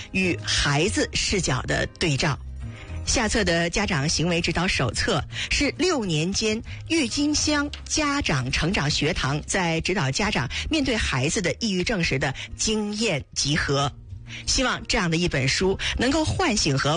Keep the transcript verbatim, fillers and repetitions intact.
与孩子视角的对照。下册的家长行为指导手册是六年间郁金香家长成长学堂在指导家长面对孩子的抑郁症时的经验集合。希望这样的一本书能够唤醒和